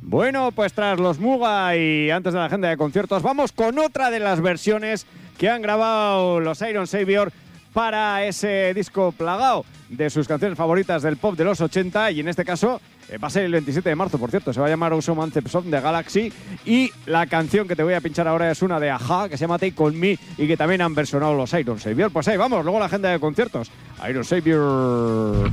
Bueno, pues tras los Muga y antes de la agenda de conciertos, vamos con otra de las versiones que han grabado los Iron Savior para ese disco plagado de sus canciones favoritas del pop de los 80, y en este caso va a ser el 27 de marzo, por cierto. Se va a llamar Awesome Anthem Song de Galaxy, y la canción que te voy a pinchar ahora es una de A-ha, que se llama Take On Me, y que también han versionado los Iron Savior. Pues ahí vamos, luego la agenda de conciertos. Iron Savior.